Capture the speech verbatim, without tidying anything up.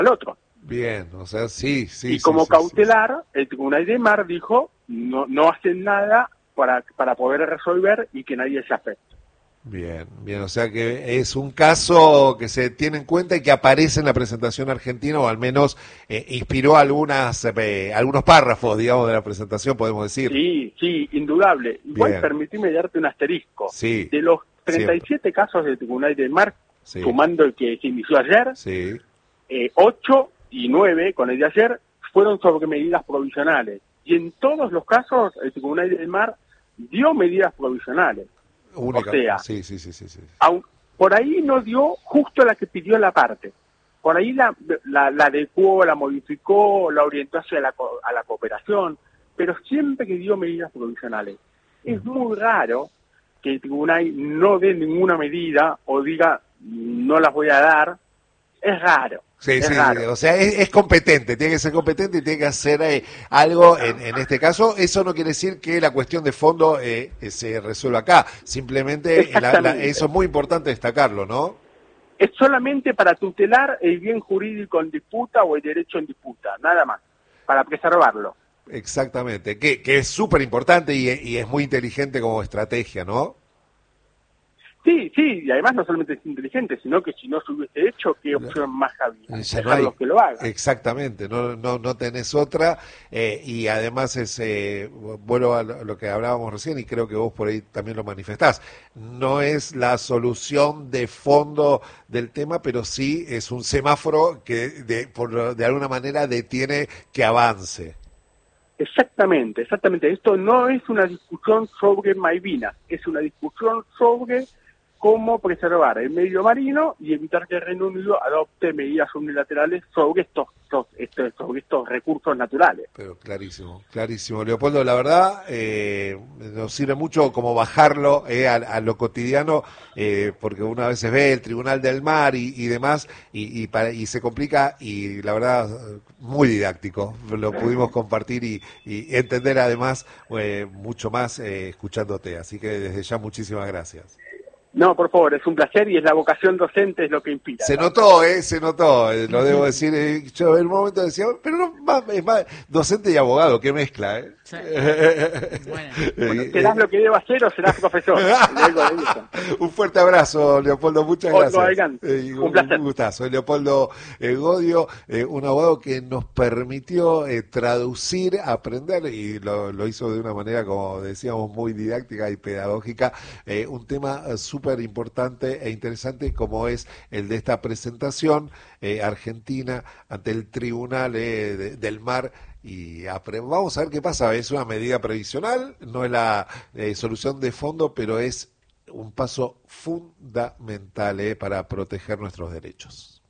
al otro. Bien, o sea, sí, sí, Y sí, como sí, sí, sí. cautelar, el Tribunal de Mar dijo, no, no hacen nada para, para poder resolver y que nadie se afecte. Bien, bien, o sea que es un caso que se tiene en cuenta y que aparece en la presentación argentina, o al menos eh, inspiró algunas eh, algunos párrafos, digamos, de la presentación, podemos decir. Sí, sí, indudable. Igual Bien, permitime darte un asterisco. sí, De los treinta y siempre, siete casos del Tribunal de Mar, sí, sumando el que se inició ayer, sí, eh, ocho y nueve con el de ayer fueron sobre medidas provisionales. Y en todos los casos el Tribunal del Mar dio medidas provisionales. O única, sea, sí, sí, sí, sí, sí. aun, por ahí no dio justo la que pidió la parte. Por ahí la, la, la adecuó, la modificó, la orientó hacia la, co- a la cooperación, pero siempre que dio medidas provisionales. Es muy raro que el tribunal no dé ninguna medida o diga no las voy a dar. Es raro, Sí, es sí, sí, raro. o sea, es, es competente, tiene que ser competente y tiene que hacer eh, algo en, en este caso. Eso no quiere decir que la cuestión de fondo eh, eh, se resuelva acá, simplemente eh, la- la- eso Exactamente. es muy importante destacarlo, ¿no? Es solamente para tutelar el bien jurídico en disputa o el derecho en disputa, nada más, para preservarlo. Exactamente, que, que es súper importante y, y es muy inteligente como estrategia, ¿no? Sí, sí, y además no solamente es inteligente, sino que si no se hubiese hecho, ¿qué La- opción más había? Ya no Dejarlos hay, que lo hagan. exactamente, no, no, no tenés otra, eh, y además es, eh, vuelvo a lo lo que hablábamos recién y creo que vos por ahí también lo manifestás, no es la solución de fondo del tema, pero sí es un semáforo que de, por, lo- de alguna manera detiene que avance. Exactamente, exactamente. Esto no es una discusión sobre Malvinas, es una discusión sobre cómo preservar el medio marino y evitar que el Reino Unido adopte medidas unilaterales sobre estos, estos, estos- sobre estos recursos naturales. Pero clarísimo, clarísimo. Leopoldo, la verdad, eh, nos sirve mucho como bajarlo eh, a, a lo cotidiano, eh, porque una vez ve el Tribunal del Mar y, y demás, y, y, para- y se complica, y la verdad, muy didáctico. Lo pudimos compartir y, y entender además eh, mucho más eh, escuchándote. Así que desde ya, muchísimas gracias. No, por favor, es un placer y es la vocación docente es lo que inspira, Se ¿no? notó, ¿eh? Se notó, eh, lo debo decir. eh, yo en un momento decía, pero no, más, es más, docente y abogado, qué mezcla, ¿eh? Sí. Bueno, Bueno, Eh, serás eh, lo que debo hacer o serás profesor. De algo de eso. Un fuerte abrazo, Leopoldo, muchas Otro, gracias. Adrián. Eh, y Un un placer. un gustazo. Leopoldo eh, Godio, eh, un abogado que nos permitió eh, traducir, aprender, y lo, lo hizo de una manera, como decíamos, muy didáctica y pedagógica, eh, un tema eh, súper importante e interesante como es el de esta presentación eh, argentina ante el Tribunal eh, de- del Mar. Y apre- vamos a ver qué pasa. Es una medida previsional, no es la eh, solución de fondo, pero es un paso fundamental eh, para proteger nuestros derechos.